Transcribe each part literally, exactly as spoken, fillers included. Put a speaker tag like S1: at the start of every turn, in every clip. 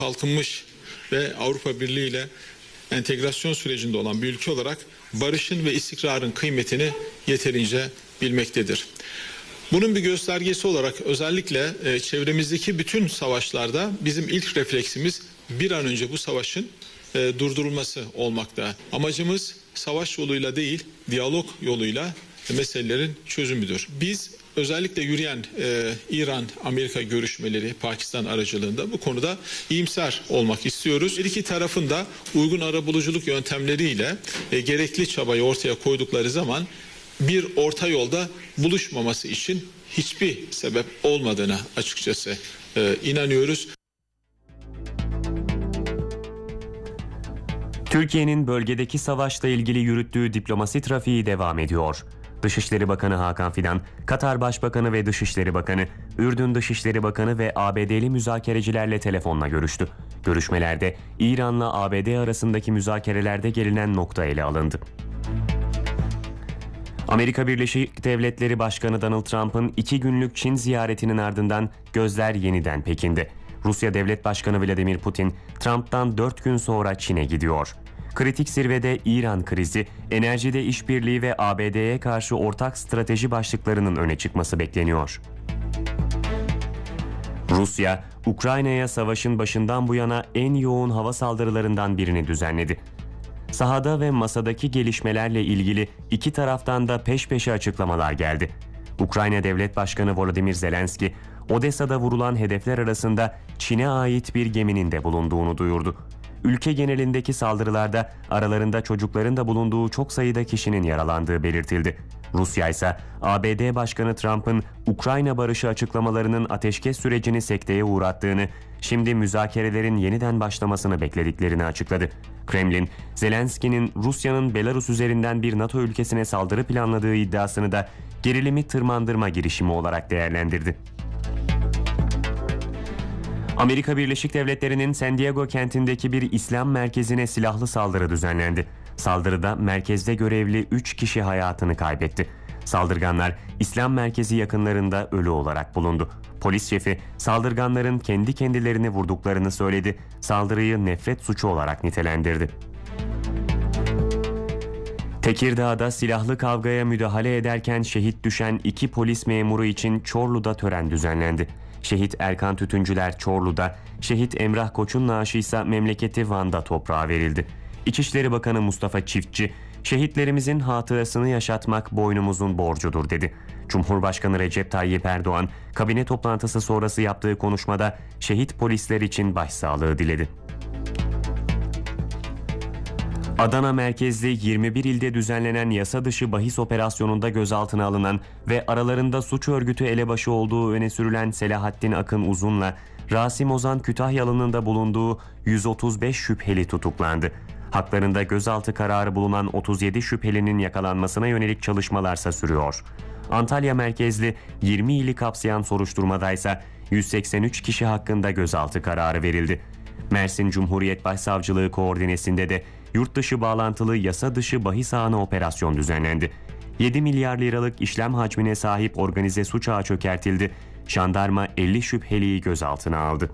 S1: kalkınmış ve Avrupa Birliği ile entegrasyon sürecinde olan bir ülke olarak barışın ve istikrarın kıymetini yeterince bilmektedir. Bunun bir göstergesi olarak özellikle e, çevremizdeki bütün savaşlarda bizim ilk refleksimiz bir an önce bu savaşın e, durdurulması olmakta. Amacımız savaş yoluyla değil, diyalog yoluyla meselelerin çözümüdür. Biz özellikle yürüyen e, İran-Amerika görüşmeleri Pakistan aracılığında bu konuda iyimser olmak istiyoruz. Her iki tarafın da uygun arabuluculuk yöntemleriyle e, gerekli çabayı ortaya koydukları zaman bir orta yolda buluşmaması için hiçbir sebep olmadığına açıkçası e, inanıyoruz.
S2: Türkiye'nin bölgedeki savaşla ilgili yürüttüğü diplomasi trafiği devam ediyor. Dışişleri Bakanı Hakan Fidan, Katar Başbakanı ve Dışişleri Bakanı, Ürdün Dışişleri Bakanı ve A B D'li müzakerecilerle telefonla görüştü. Görüşmelerde İran'la A B D arasındaki müzakerelerde gelinen nokta ele alındı. Amerika Birleşik Devletleri Başkanı Donald Trump'ın iki günlük Çin ziyaretinin ardından gözler yeniden Pekin'de. Rusya Devlet Başkanı Vladimir Putin, Trump'tan dört gün sonra Çin'e gidiyor. Kritik zirvede İran krizi, enerjide işbirliği ve A B D'ye karşı ortak strateji başlıklarının öne çıkması bekleniyor. Rusya, Ukrayna'ya savaşın başından bu yana en yoğun hava saldırılarından birini düzenledi. Sahada ve masadaki gelişmelerle ilgili iki taraftan da peş peşe açıklamalar geldi. Ukrayna Devlet Başkanı Volodymyr Zelenski, Odessa'da vurulan hedefler arasında Çin'e ait bir geminin de bulunduğunu duyurdu. Ülke genelindeki saldırılarda aralarında çocukların da bulunduğu çok sayıda kişinin yaralandığı belirtildi. Rusya ise A B D Başkanı Trump'ın Ukrayna barışı açıklamalarının ateşkes sürecini sekteye uğrattığını, şimdi müzakerelerin yeniden başlamasını beklediklerini açıkladı. Kremlin, Zelenski'nin Rusya'nın Belarus üzerinden bir NATO ülkesine saldırı planladığı iddiasını da gerilimi tırmandırma girişimi olarak değerlendirdi. Amerika Birleşik Devletleri'nin San Diego kentindeki bir İslam merkezine silahlı saldırı düzenlendi. Saldırıda merkezde görevli üç kişi hayatını kaybetti. Saldırganlar İslam merkezi yakınlarında ölü olarak bulundu. Polis şefi saldırganların kendi kendilerini vurduklarını söyledi. Saldırıyı nefret suçu olarak nitelendirdi. Tekirdağ'da silahlı kavgaya müdahale ederken şehit düşen iki polis memuru için Çorlu'da tören düzenlendi. Şehit Erkan Tütüncüler Çorlu'da, şehit Emrah Koç'un naaşı ise memleketi Van'da toprağa verildi. İçişleri Bakanı Mustafa Çiftçi, şehitlerimizin hatırasını yaşatmak boynumuzun borcudur dedi. Cumhurbaşkanı Recep Tayyip Erdoğan, kabine toplantısı sonrası yaptığı konuşmada şehit polisler için başsağlığı diledi. Adana merkezli yirmi bir ilde düzenlenen yasa dışı bahis operasyonunda gözaltına alınan ve aralarında suç örgütü elebaşı olduğu öne sürülen Selahattin Akın Uzun'la Rasim Ozan Kütahyalı'nın da bulunduğu yüz otuz beş şüpheli tutuklandı. Haklarında gözaltı kararı bulunan otuz yedi şüphelinin yakalanmasına yönelik çalışmalarsa sürüyor. Antalya merkezli yirmi ili kapsayan soruşturmadaysa yüz seksen üç kişi hakkında gözaltı kararı verildi. Mersin Cumhuriyet Başsavcılığı koordinesinde de yurt dışı bağlantılı yasa dışı bahis ağına operasyon düzenlendi. yedi milyar liralık işlem hacmine sahip organize suç ağı çökertildi. Jandarma elli şüpheliyi gözaltına aldı.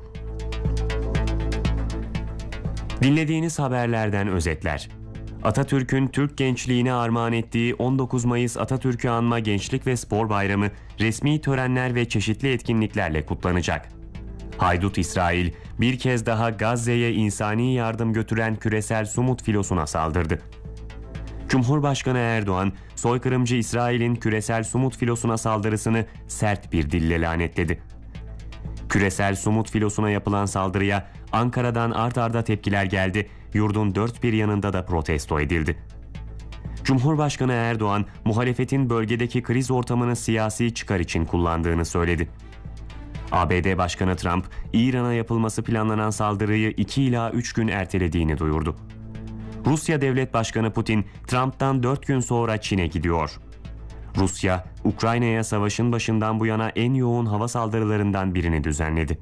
S2: Dinlediğiniz haberlerden özetler. Atatürk'ün Türk gençliğine armağan ettiği on dokuz Mayıs Atatürk'ü anma Gençlik ve Spor Bayramı resmi törenler ve çeşitli etkinliklerle kutlanacak. Haydut İsrail bir kez daha Gazze'ye insani yardım götüren küresel Sumut filosuna saldırdı. Cumhurbaşkanı Erdoğan, soykırımcı İsrail'in küresel Sumut filosuna saldırısını sert bir dille lanetledi. Küresel Sumut filosuna yapılan saldırıya Ankara'dan art arda tepkiler geldi, yurdun dört bir yanında da protesto edildi. Cumhurbaşkanı Erdoğan, muhalefetin bölgedeki kriz ortamını siyasi çıkar için kullandığını söyledi. A B D Başkanı Trump, İran'a yapılması planlanan saldırıyı iki ila üç gün ertelediğini duyurdu. Rusya Devlet Başkanı Putin, Trump'tan dört gün sonra Çin'e gidiyor. Rusya, Ukrayna'ya savaşın başından bu yana en yoğun hava saldırılarından birini düzenledi.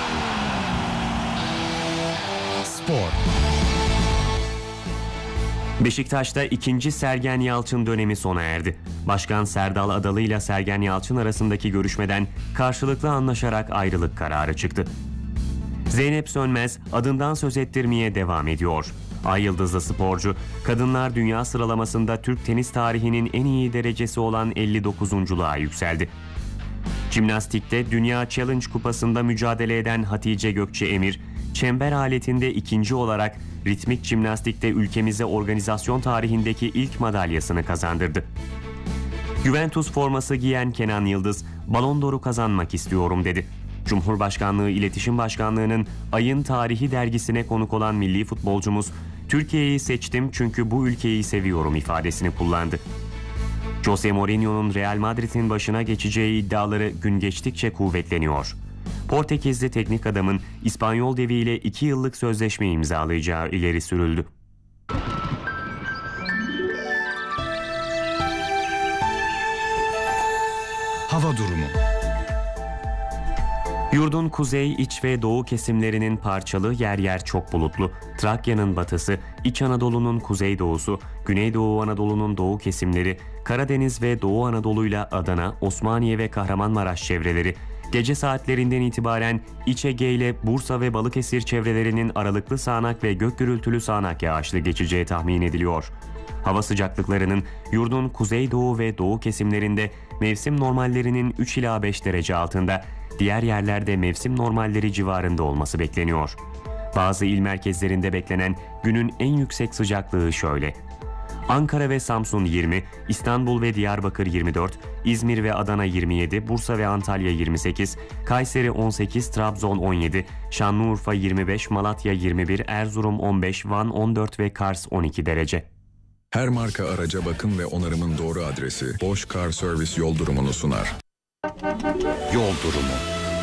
S3: Spor.
S2: Beşiktaş'ta ikinci Sergen Yalçın dönemi sona erdi. Başkan Serdal Adalı ile Sergen Yalçın arasındaki görüşmeden karşılıklı anlaşarak ayrılık kararı çıktı. Zeynep Sönmez adından söz ettirmeye devam ediyor. Ay yıldızlı sporcu, kadınlar dünya sıralamasında Türk tenis tarihinin en iyi derecesi olan elli dokuzunculuğa yükseldi. Jimnastikte Dünya Challenge Kupası'nda mücadele eden Hatice Gökçe Emir, çember aletinde ikinci olarak ritmik jimnastikte ülkemize organizasyon tarihindeki ilk madalyasını kazandırdı. Juventus forması giyen Kenan Yıldız, Ballon d'Or'u kazanmak istiyorum dedi. Cumhurbaşkanlığı İletişim Başkanlığı'nın Ayın Tarihi dergisine konuk olan milli futbolcumuz, Türkiye'yi seçtim çünkü bu ülkeyi seviyorum ifadesini kullandı. Jose Mourinho'nun Real Madrid'in başına geçeceği iddiaları gün geçtikçe kuvvetleniyor. Portekizli teknik adamın İspanyol deviyle iki yıllık sözleşme imzalayacağı ileri sürüldü.
S3: Hava durumu.
S2: Yurdun kuzey, iç ve doğu kesimlerinin parçalı, yer yer çok bulutlu. Trakya'nın batısı, İç Anadolu'nun kuzeydoğusu, Güneydoğu Anadolu'nun doğu kesimleri, Karadeniz ve Doğu Anadolu'yla Adana, Osmaniye ve Kahramanmaraş çevreleri, gece saatlerinden itibaren İç Ege ile Bursa ve Balıkesir çevrelerinin aralıklı sağanak ve gök gürültülü sağanak yağışlı geçeceği tahmin ediliyor. Hava sıcaklıklarının yurdun kuzeydoğu ve doğu kesimlerinde mevsim normallerinin üç ila beş derece altında, diğer yerlerde mevsim normalleri civarında olması bekleniyor. Bazı il merkezlerinde beklenen günün en yüksek sıcaklığı şöyle: Ankara ve Samsun yirmi, İstanbul ve Diyarbakır yirmi dört, İzmir ve Adana yirmi yedi, Bursa ve Antalya yirmi sekiz, Kayseri on sekiz, Trabzon on yedi, Şanlıurfa yirmi beş, Malatya yirmi bir, Erzurum on beş, Van on dört ve Kars on iki derece.
S3: Her marka araca bakım ve onarımın doğru adresi Bosch Car Service yol durumunu sunar.
S4: Yol durumu.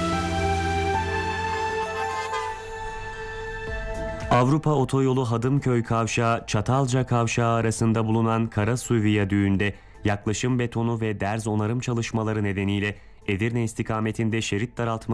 S2: Avrupa Otoyolu Hadımköy Kavşağı, Çatalca Kavşağı arasında bulunan Karasu Viyadüğü'nde yaklaşım betonu ve derz onarım çalışmaları nedeniyle Edirne istikametinde şerit daraltması